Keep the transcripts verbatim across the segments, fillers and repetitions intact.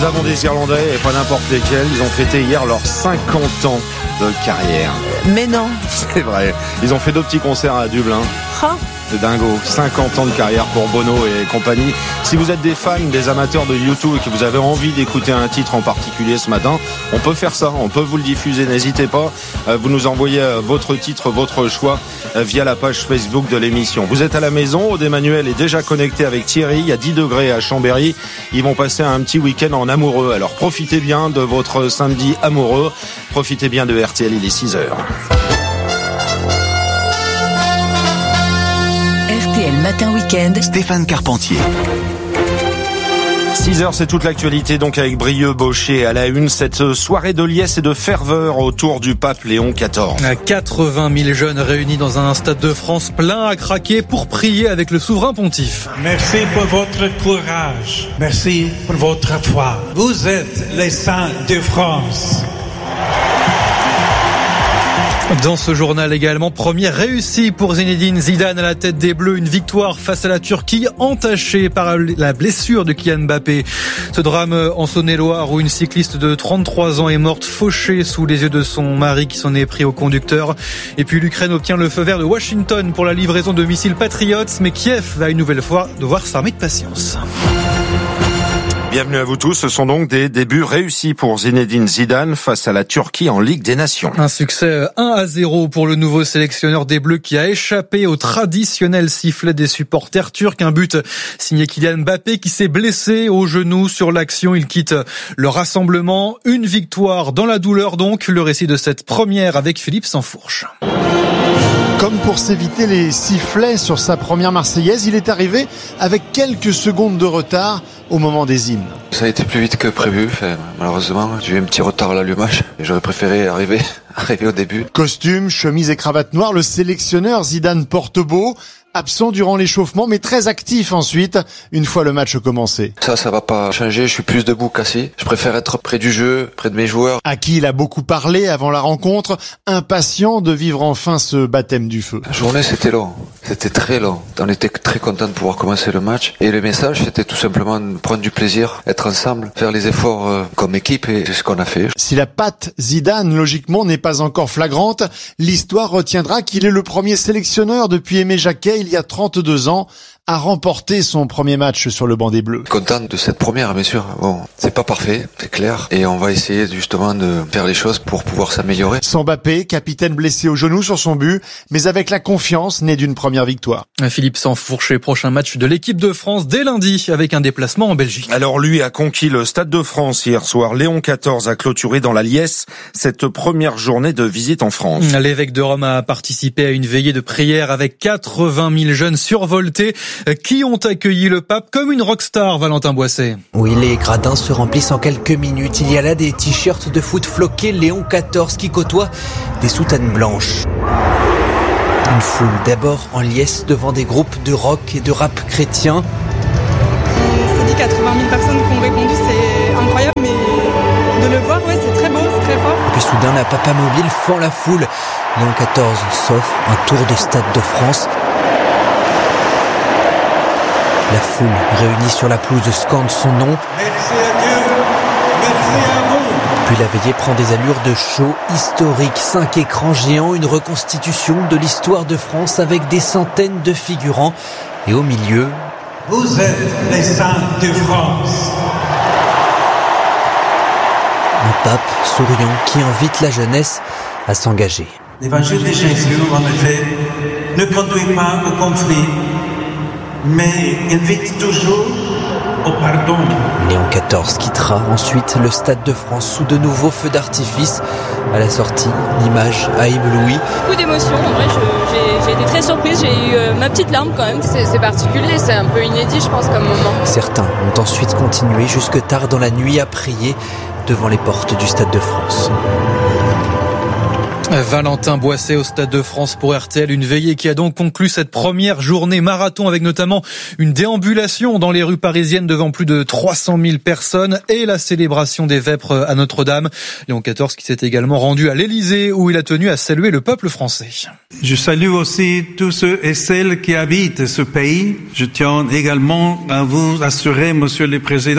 avons des Irlandais, et pas n'importe lesquels. Ils ont fêté hier leurs cinquante ans de carrière. Mais non. C'est vrai. Ils ont fait deux petits concerts à Dublin. Oh. C'est dingo. cinquante ans de carrière pour Bono et compagnie. Si vous êtes des fans, des amateurs de U deux et que vous avez envie d'écouter un titre en particulier ce matin, on peut faire ça. On peut vous le diffuser. N'hésitez pas. Vous nous envoyez votre titre, votre choix via la page Facebook de l'émission. Vous êtes à la maison. Aude Emmanuel est déjà connecté avec Thierry. Il y a dix degrés à Chambéry. Ils vont passer un petit week-end en amoureux. Alors profitez bien de votre samedi amoureux. Profitez bien de R T L. Il est six heures. R T L Matin Week-end, Stéphane Carpentier. six heures, c'est toute l'actualité, donc avec Brieux Baucher à la une, cette soirée de liesse et de ferveur autour du pape Léon quatorze. quatre-vingt mille jeunes réunis dans un stade de France plein à craquer pour prier avec le souverain pontife. Merci pour votre courage. Merci pour votre foi. Vous êtes les saints de France. Dans ce journal également, première réussie pour Zinedine Zidane à la tête des Bleus. Une victoire face à la Turquie entachée par la blessure de Kylian Mbappé. Ce drame en Saône-et-Loire où une cycliste de trente-trois ans est morte fauchée sous les yeux de son mari qui s'en est pris au conducteur. Et puis l'Ukraine obtient le feu vert de Washington pour la livraison de missiles Patriot. Mais Kiev va une nouvelle fois devoir s'armer de patience. Bienvenue à vous tous. Ce sont donc des débuts réussis pour Zinedine Zidane face à la Turquie en Ligue des Nations. Un succès un à zéro pour le nouveau sélectionneur des Bleus qui a échappé au traditionnel sifflet des supporters turcs. Un but signé Kylian Mbappé qui s'est blessé au genou sur l'action. Il quitte le rassemblement. Une victoire dans la douleur donc. Le récit de cette première avec Philippe Sansfourche. Comme pour s'éviter les sifflets sur sa première Marseillaise, il est arrivé avec quelques secondes de retard au moment des hymnes. Ça a été plus vite que prévu, enfin, malheureusement. J'ai eu un petit retard à l'allumage et j'aurais préféré arriver, arriver au début. Costume, chemise et cravate noire, le sélectionneur Zidane porte beau. Absent durant l'échauffement, mais très actif ensuite, une fois le match commencé. Ça, ça va pas changer, je suis plus debout qu'assis. Je préfère être près du jeu, près de mes joueurs. À qui il a beaucoup parlé avant la rencontre, impatient de vivre enfin ce baptême du feu. La journée, c'était long, c'était très long. On était très content de pouvoir commencer le match. Et le message, c'était tout simplement de prendre du plaisir, être ensemble, faire les efforts euh, comme équipe, et c'est ce qu'on a fait. Si la patte Zidane, logiquement, n'est pas encore flagrante, l'histoire retiendra qu'il est le premier sélectionneur depuis Aimé Jacquet, il y a trente-deux ans, a remporté son premier match sur le banc des Bleus. Content de cette première, bien sûr. Bon, c'est pas parfait, c'est clair. Et on va essayer justement de faire les choses pour pouvoir s'améliorer. Sans Mbappé, capitaine blessé au genou sur son but, mais avec la confiance née d'une première victoire. Philippe Sansfourche, prochain match de l'équipe de France dès lundi avec un déplacement en Belgique. Alors lui a conquis le Stade de France hier soir. Léon quatorze a clôturé dans la liesse cette première journée de visite en France. L'évêque de Rome a participé à une veillée de prière avec quatre-vingt mille jeunes survoltés qui ont accueilli le pape comme une rockstar, Valentin Boisset. Oui, les gradins se remplissent en quelques minutes. Il y a là des t-shirts de foot floqués Léon quatorze qui côtoient des soutanes blanches. Une foule d'abord en liesse devant des groupes de rock et de rap chrétien. On s'est dit quatre-vingt mille personnes qui ont répondu, c'est incroyable, mais de le voir, ouais, c'est très beau, c'est très fort. Et puis soudain, la papa mobile fend la foule. Léon quatorze s'offre un tour de Stade de France. La foule réunie sur la pelouse scande son nom. Merci à Dieu, merci à vous. Puis la veillée prend des allures de show historique. Cinq écrans géants, une reconstitution de l'histoire de France avec des centaines de figurants. Et au milieu... Vous êtes les saints de France. Un pape souriant qui invite la jeunesse à s'engager. L'évangile de Jésus, en effet, ne conduit pas au conflit, mais invite toujours au pardon. Léon quatorze quittera ensuite le Stade de France sous de nouveaux feux d'artifice. À la sortie, l'image a ébloui. Beaucoup d'émotions, en vrai, je, j'ai, j'ai été très surprise, j'ai eu euh, ma petite larme quand même. C'est, c'est particulier, c'est un peu inédit, je pense, comme moment. Certains ont ensuite continué jusque tard dans la nuit à prier devant les portes du Stade de France. Valentin Boisset au Stade de France pour R T L, une veillée qui a donc conclu cette première journée marathon avec notamment une déambulation dans les rues parisiennes devant plus de trois cent mille personnes et la célébration des vêpres à Notre-Dame. Léon quatorze qui s'est également rendu à l'Élysée où il a tenu à saluer le peuple français. Je salue aussi tous ceux et celles qui habitent ce pays. Je tiens également à vous assurer, Monsieur le Président,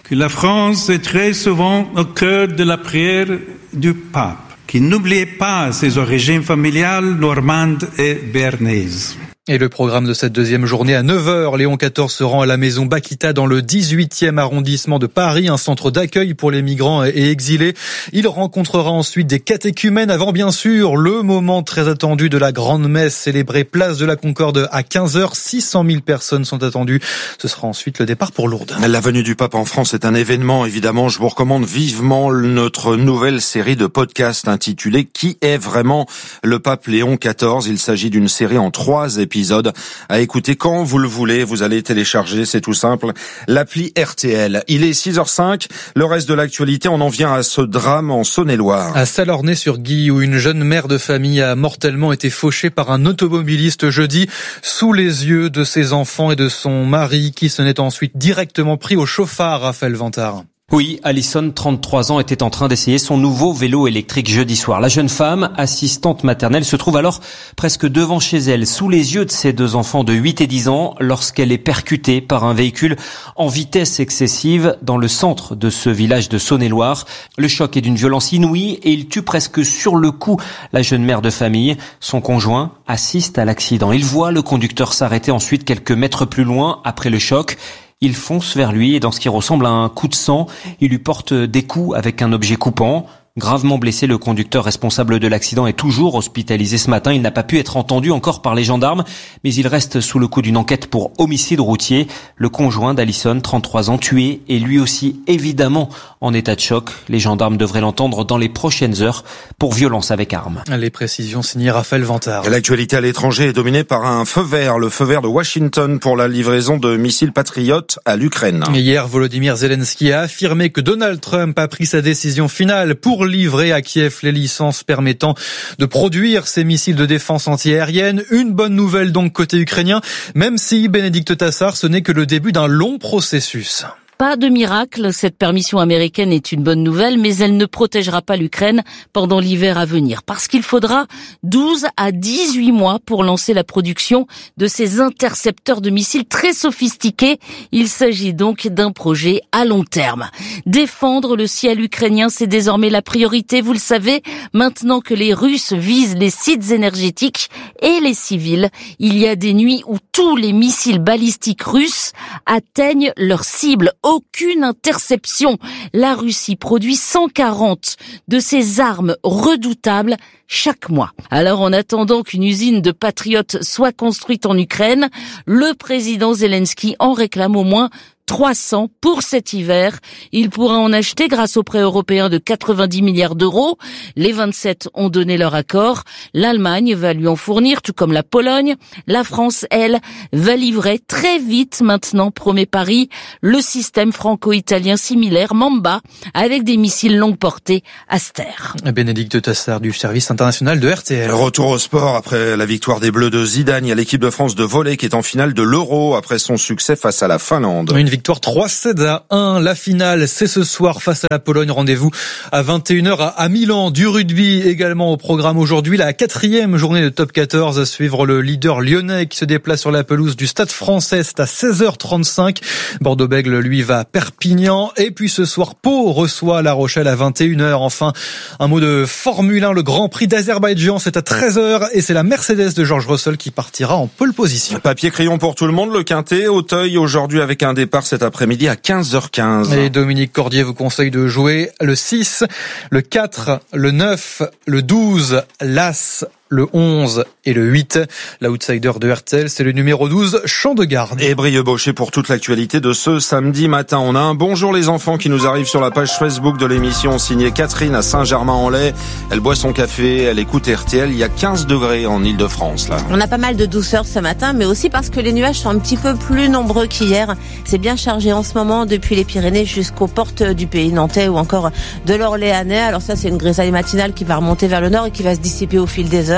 que la France est très souvent au cœur de la prière du pape, qui n'oubliait pas ses origines familiales normandes et béarnaises. Et le programme de cette deuxième journée à neuf heures, Léon quatorze se rend à la maison Bakita dans le dix-huitième arrondissement de Paris, un centre d'accueil pour les migrants et exilés. Il rencontrera ensuite des catéchumènes avant bien sûr le moment très attendu de la grande messe célébrée place de la Concorde à quinze heures. six cent mille personnes sont attendues. Ce sera ensuite le départ pour Lourdes. La venue du pape en France est un événement, évidemment. Je vous recommande vivement notre nouvelle série de podcasts intitulée « Qui est vraiment le pape Léon quatorze ?» Il s'agit d'une série en trois épisodes. épisode à écouter quand vous le voulez. Vous allez télécharger, c'est tout simple, l'appli R T L. Il est six heures cinq. Le reste de l'actualité, on en vient à ce drame en Saône-et-Loire. À Salornay-sur-Guye, où une jeune mère de famille a mortellement été fauchée par un automobiliste jeudi sous les yeux de ses enfants et de son mari, qui se n'est ensuite directement pris au chauffard, Raphaël Vantard. Oui, Alison, trente-trois ans, était en train d'essayer son nouveau vélo électrique jeudi soir. La jeune femme, assistante maternelle, se trouve alors presque devant chez elle, sous les yeux de ses deux enfants de huit et dix ans, lorsqu'elle est percutée par un véhicule en vitesse excessive dans le centre de ce village de Saône-et-Loire. Le choc est d'une violence inouïe et il tue presque sur le coup la jeune mère de famille. Son conjoint assiste à l'accident. Il voit le conducteur s'arrêter ensuite quelques mètres plus loin après le choc. Il fonce vers lui et dans ce qui ressemble à un coup de sang, il lui porte des coups avec un objet coupant. Gravement blessé, le conducteur responsable de l'accident est toujours hospitalisé ce matin. Il n'a pas pu être entendu encore par les gendarmes, mais il reste sous le coup d'une enquête pour homicide routier. Le conjoint d'Alison, trente-trois ans, tué, est lui aussi évidemment en état de choc. Les gendarmes devraient l'entendre dans les prochaines heures pour violence avec arme. Les précisions signées Raphaël Vantard. L'actualité à l'étranger est dominée par un feu vert, le feu vert de Washington pour la livraison de missiles patriotes à l'Ukraine. Hier, Volodymyr Zelensky a affirmé que Donald Trump a pris sa décision finale pour livrer à Kiev les licences permettant de produire ces missiles de défense antiaérienne. Une bonne nouvelle donc côté ukrainien, même si Bénédicte Tassard, ce n'est que le début d'un long processus. Pas de miracle, cette permission américaine est une bonne nouvelle, mais elle ne protégera pas l'Ukraine pendant l'hiver à venir, parce qu'il faudra douze à dix-huit mois pour lancer la production de ces intercepteurs de missiles très sophistiqués. Il s'agit donc d'un projet à long terme. Défendre le ciel ukrainien, c'est désormais la priorité, vous le savez, maintenant que les Russes visent les sites énergétiques et les civils. Il y a des nuits où tous les missiles balistiques russes atteignent leur cible. Aucune interception. La Russie produit cent quarante de ces armes redoutables chaque mois. Alors, en attendant qu'une usine de patriotes soit construite en Ukraine, le président Zelensky en réclame au moins trois cents pour cet hiver. Il pourra en acheter grâce au prêt européen de quatre-vingt-dix milliards d'euros. Les vingt-sept ont donné leur accord. L'Allemagne va lui en fournir, tout comme la Pologne. La France, elle, va livrer très vite maintenant, promet Paris, le système franco-italien similaire Mamba, avec des missiles longue portée Aster. Bénédicte Tassard du service international de R T L. Retour au sport après la victoire des Bleus de Zidane. Il y a l'équipe de France de volley qui est en finale de l'Euro après son succès face à la Finlande. Une victoire trois sept à un. La finale, c'est ce soir face à la Pologne. Rendez-vous à vingt et une heures à Milan. Du rugby également au programme aujourd'hui. La quatrième journée de top quatorze à suivre le leader lyonnais qui se déplace sur la pelouse du Stade Français. C'est à seize heures trente-cinq. Bordeaux-Bègles, lui, va à Perpignan. Et puis ce soir, Pau reçoit La Rochelle à vingt et une heures. Enfin, un mot de Formule un. Le Grand Prix d'Azerbaïdjan, c'est à treize heures. Et c'est la Mercedes de George Russell qui partira en pole position. Papier crayon pour tout le monde. Le Quintet, Auteuil aujourd'hui avec un départ cet après-midi à quinze heures quinze. Et Dominique Cordier vous conseille de jouer le six, le quatre, le neuf, le douze, l'As, le onze et le huit. L'outsider de R T L, c'est le numéro douze, Champ de Garde. Et Brieux-Baucher pour toute l'actualité de ce samedi matin. On a un bonjour les enfants qui nous arrive sur la page Facebook de l'émission, signée Catherine à Saint-Germain-en-Laye. Elle boit son café, elle écoute R T L. Il y a quinze degrés en Ile-de-France, là. On a pas mal de douceur ce matin, mais aussi parce que les nuages sont un petit peu plus nombreux qu'hier. C'est bien chargé en ce moment depuis les Pyrénées jusqu'aux portes du pays nantais ou encore de l'Orléanais. Alors ça, c'est une grisaille matinale qui va remonter vers le nord et qui va se dissiper au fil des heures.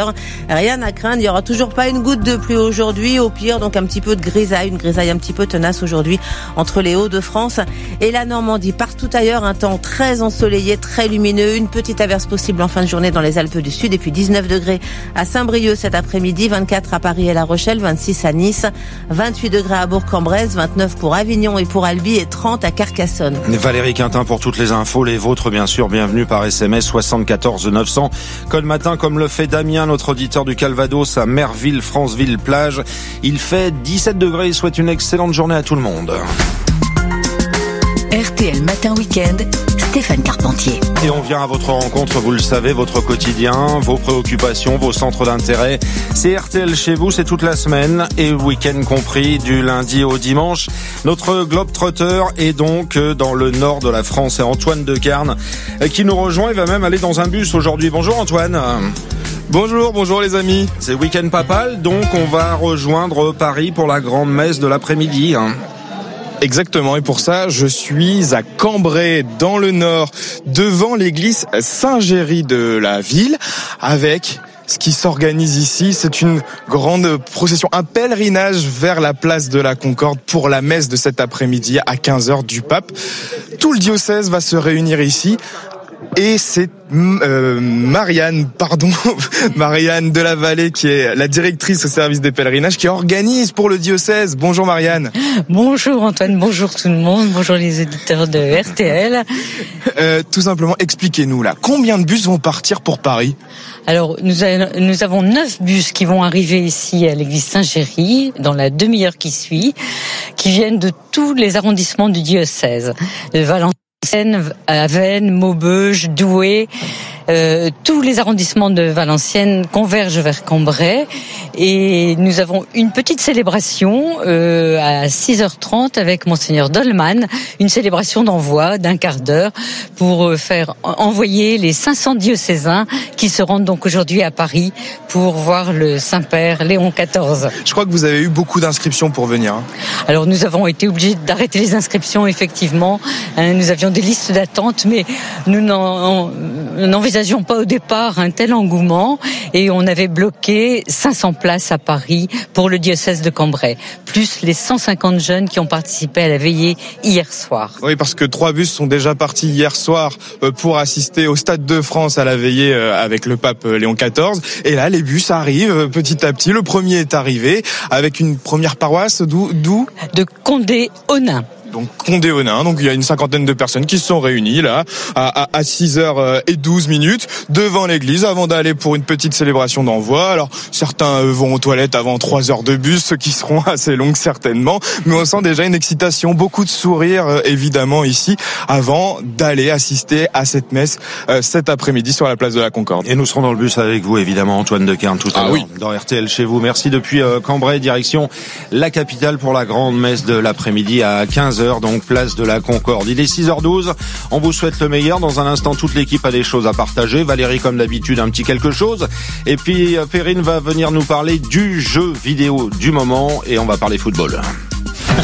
heures. Rien à craindre, il n'y aura toujours pas une goutte de pluie aujourd'hui. Au pire, donc un petit peu de grisaille, une grisaille un petit peu tenace aujourd'hui entre les Hauts-de-France et la Normandie. Partout ailleurs, un temps très ensoleillé, très lumineux. Une petite averse possible en fin de journée dans les Alpes du Sud. Et puis dix-neuf degrés à Saint-Brieuc cet après-midi, vingt-quatre à Paris et La Rochelle, vingt-six à Nice, vingt-huit degrés à Bourg-en-Bresse, vingt-neuf pour Avignon et pour Albi et trente à Carcassonne. Valérie Quintin pour toutes les infos, les vôtres bien sûr, bienvenue par S M S soixante-quatorze neuf cents. Code matin comme le fait Damien, notre auditeur du Calvados à Merville, Franceville, plage. Il fait dix-sept degrés, il souhaite une excellente journée à tout le monde. R T L Matin Week-end, Stéphane Carpentier. Et on vient à votre rencontre, vous le savez, votre quotidien, vos préoccupations, vos centres d'intérêt. C'est R T L chez vous, c'est toute la semaine et le week-end compris, du lundi au dimanche. Notre Globetrotter est donc dans le nord de la France. C'est Antoine Decarne qui nous rejoint. Il va même aller dans un bus aujourd'hui. Bonjour Antoine. Bonjour, bonjour les amis. C'est week-end papal, donc on va rejoindre Paris pour la grande messe de l'après-midi. Exactement, et pour ça, je suis à Cambrai, dans le Nord, devant l'église Saint-Géry de la ville, avec ce qui s'organise ici. C'est une grande procession, un pèlerinage vers la place de la Concorde pour la messe de cet après-midi à quinze heures du Pape. Tout le diocèse va se réunir ici. Et c'est euh, Marianne, pardon, Marianne de la Vallée, qui est la directrice au service des pèlerinages, qui organise pour le diocèse. Bonjour Marianne. Bonjour Antoine, bonjour tout le monde, bonjour les éditeurs de R T L. Euh, tout simplement, expliquez-nous là, combien de bus vont partir pour Paris ? Alors, nous, a, nous avons neuf bus qui vont arriver ici à l'église Saint-Géry, dans la demi-heure qui suit, qui viennent de tous les arrondissements du diocèse, de Valenciennes, Avesnes, Maubeuge, Douai, euh, tous les arrondissements de Valenciennes convergent vers Cambrai et nous avons une petite célébration euh, à six heures trente avec Monseigneur Dolman, une célébration d'envoi d'un quart d'heure pour faire envoyer les cinq cents diocésains qui se rendent donc aujourd'hui à Paris pour voir le Saint-Père Léon quatorze. Je crois que vous avez eu beaucoup d'inscriptions pour venir. Hein. Alors nous avons été obligés d'arrêter les inscriptions, effectivement. Nous avions des listes d'attente, mais nous n'en, n'envisagions pas au départ un tel engouement et on avait bloqué cinq cents places à Paris pour le diocèse de Cambrai, plus les cent cinquante jeunes qui ont participé à la veillée hier soir. Oui, parce que trois bus sont déjà partis hier soir pour assister au Stade de France à la veillée avec le pape Léon quatorze. Et là, les bus arrivent petit à petit. Le premier est arrivé avec une première paroisse d'où, d'où de Condé-Onin. Donc Condé-Onin, donc il y a une cinquantaine de personnes qui se sont réunies là à, à, à six heures douze minutes devant l'église avant d'aller pour une petite célébration d'envoi. Alors certains vont aux toilettes avant trois heures de bus, ce qui seront assez longues certainement, mais on sent déjà une excitation, beaucoup de sourires évidemment ici avant d'aller assister à cette messe euh, cet après-midi sur la place de la Concorde. Et nous serons dans le bus avec vous évidemment, Antoine Decarne, tout à ah, l'heure oui. dans R T L chez vous. Merci depuis euh, Cambrai, direction la capitale pour la grande messe de l'après-midi à quinze heures. Donc place de la Concorde. Il est six heures douze, on vous souhaite le meilleur. Dans un instant, toute l'équipe a des choses à partager. Valérie, comme d'habitude, un petit quelque chose. Et puis Perrine va venir nous parler du jeu vidéo du moment et on va parler football.